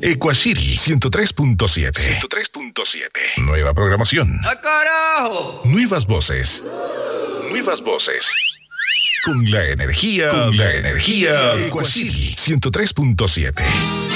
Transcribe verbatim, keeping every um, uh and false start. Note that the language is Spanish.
Equashiri ciento tres punto siete. ciento tres punto siete. Nueva programación. ¡Ah, carajo! Nuevas voces. Nuevas voces. Con la energía, con la energía Equashiri ciento tres punto siete.